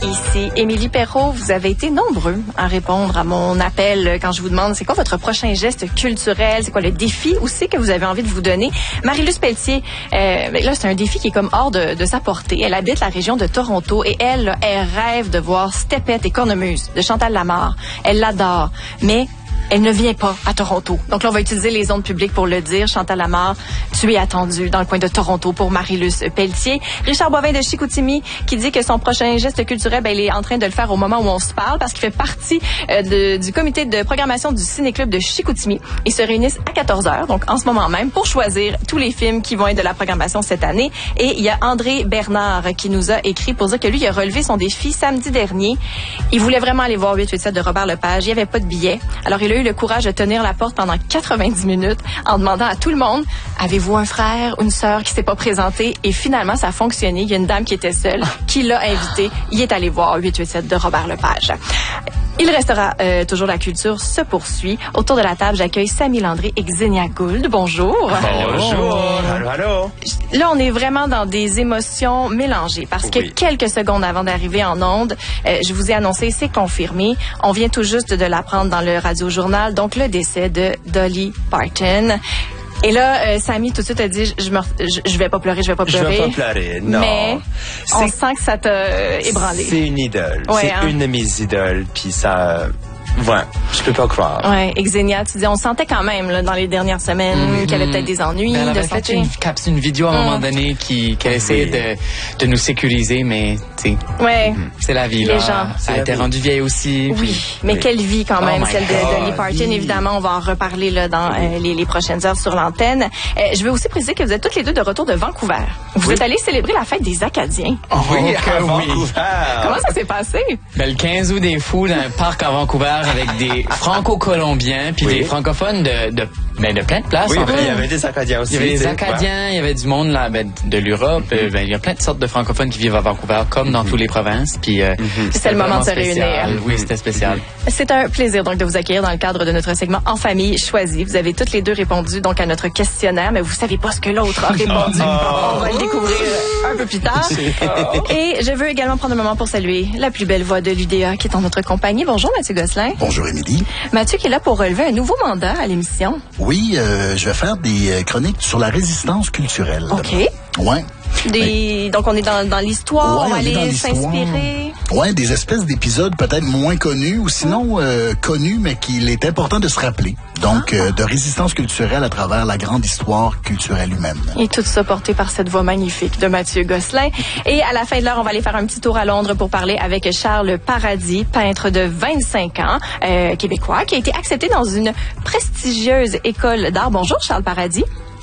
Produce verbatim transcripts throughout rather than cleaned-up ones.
ici Émilie Perrault. Vous avez été nombreux à répondre à mon appel quand je vous demande c'est quoi votre prochain geste culturel, c'est quoi le défi aussi que vous avez envie de vous donner. Marie-Luce Pelletier, euh, là c'est un défi qui est comme hors de, de sa portée. Elle habite la région de Toronto et elle, là, elle rêve de voir Stepette et Cornemuse de Chantal Lamarre. Elle l'adore, mais elle ne vient pas à Toronto. Donc là, on va utiliser les ondes publiques pour le dire. Chantal Lamarre, tu es attendue dans le coin de Toronto pour Marie-Luce Pelletier. Richard Boivin de Chicoutimi qui dit que son prochain geste culturel, ben, il est en train de le faire au moment où on se parle parce qu'il fait partie euh, de, du comité de programmation du Ciné-Club de Chicoutimi. Ils se réunissent à quatorze heures, donc en ce moment même, pour choisir tous les films qui vont être de la programmation cette année. Et il y a André Bernard qui nous a écrit pour dire que lui, il a relevé son défi samedi dernier. Il voulait vraiment aller voir huit huit sept de Robert Lepage. Il n'y avait pas de billet. Alors, il a eu le courage de tenir la porte pendant quatre-vingt-dix minutes en demandant à tout le monde, avez-vous un frère ou une sœur qui s'est pas présenté? Et finalement, ça a fonctionné. Il y a une dame qui était seule, qui l'a invité. Il est allé voir huit huit sept de Robert Lepage. Il restera euh, toujours la culture se poursuit. Autour de la table, j'accueille Samy Landry et Xenia Gould. Bonjour. Bonjour. Allô, allô. Là, on est vraiment dans des émotions mélangées parce oui. que quelques secondes avant d'arriver en onde, euh, je vous ai annoncé, c'est confirmé. On vient tout juste de l'apprendre dans le radio-journal, donc le décès de Dolly Parton. Et là, euh, Samy tout de suite a dit, je, me, je, je vais pas pleurer, je vais pas pleurer. Je vais pas pleurer, non. Mais on sent que ça t'a euh, ébranlé. C'est une idole. Ouais, c'est hein? une de mes idoles, puis ça... Ouais, je peux pas croire. Ouais, et Xenia, tu dis, on sentait quand même là, dans les dernières semaines mmh. qu'elle avait peut-être des ennuis. Ben, elle avait de fait une, capsule, une vidéo à un mmh. moment donné qui, qu'elle essayait de, de nous sécuriser, mais tu sais, ouais. c'est la vie. Les là. gens. Elle a été rendue vieille aussi. Oui, puis, mais oui. quelle vie quand même, oh celle de Dolly Parton. Oui. Évidemment, on va en reparler là, dans oui. euh, les, les prochaines heures sur l'antenne. Euh, je veux aussi préciser que vous êtes toutes les deux de retour de Vancouver. Vous oui. êtes allés célébrer la fête des Acadiens. Oh, oui, à oui. Vancouver. Comment ça s'est passé? Ben, le quinze août des Fous, dans un parc à Vancouver avec des franco-colombiens puis oui. des francophones de, de, ben, de plein de places. Oui, en ben, fait. il y avait des Acadiens aussi. Il y avait des Acadiens, ouais. il y avait du monde là, ben, de l'Europe. Mm-hmm. euh, ben, il y a plein de sortes de francophones qui vivent à Vancouver, comme dans mm-hmm. toutes les provinces. Puis euh, mm-hmm. c'était le moment de se réunir. Oui, c'était spécial. Mm-hmm. C'est un plaisir donc de vous accueillir dans le cadre de notre segment En famille choisie. Vous avez toutes les deux répondu donc à notre questionnaire, mais vous savez pas ce que l'autre a répondu. Oh. On va le découvrir un peu plus tard. Et je veux également prendre un moment pour saluer la plus belle voix de l'U D A qui est en notre compagnie. Bonjour Mathieu Gosselin. Bonjour Émilie. Mathieu qui est là pour relever un nouveau mandat à l'émission. Oui, euh, je vais faire des chroniques sur la résistance culturelle. OK. Ouais. Des... Oui. Donc, on est dans, dans l'histoire, ouais, on va on aller s'inspirer. Oui, des espèces d'épisodes peut-être moins connus ou sinon euh, connus, mais qu'il est important de se rappeler. Donc, ah. euh, de résistance culturelle à travers la grande histoire culturelle humaine. Et tout ça porté par cette voix magnifique de Mathieu Gosselin. Et à la fin de l'heure, on va aller faire un petit tour à Londres pour parler avec Charles Paradis, peintre de vingt-cinq ans, euh, québécois, qui a été accepté dans une prestigieuse école d'art. Bonjour, Charles Paradis.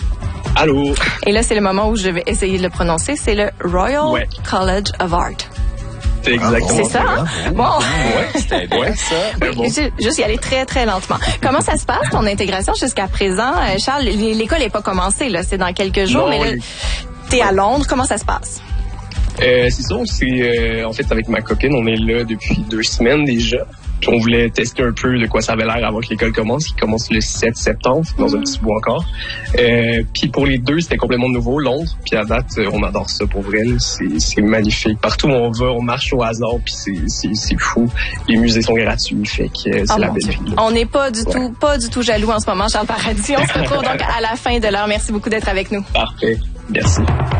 Allô. Et là, c'est le moment où je vais essayer de le prononcer. C'est le Royal ouais. College of Art. C'est exactement. C'est ça, hein? Bon. Ouais, c'était bien ça. Oui, bon. Juste y aller très, très lentement. Comment ça se passe, ton intégration jusqu'à présent? Charles, l'école n'est pas commencée, là. C'est dans quelques jours, non, mais là, t'es à Londres. Comment ça se passe? Euh, c'est ça, c'est, euh, en fait, avec ma copine, on est là depuis deux semaines déjà. Puis on voulait tester un peu de quoi ça avait l'air avant que l'école commence, qui commence le sept septembre, dans mmh. un petit bout encore. Euh, puis pour les deux, c'était complètement nouveau, Londres. Puis à date, on adore ça pour vrai. C'est, c'est magnifique. Partout où on va, on marche au hasard, puis c'est, c'est, c'est fou. Les musées sont gratuits, fait que c'est oh la belle vie. On n'est pas du ouais. tout, pas du tout jaloux en ce moment, Charles Paradis. On se retrouve donc à la fin de l'heure. Merci beaucoup d'être avec nous. Parfait. Merci.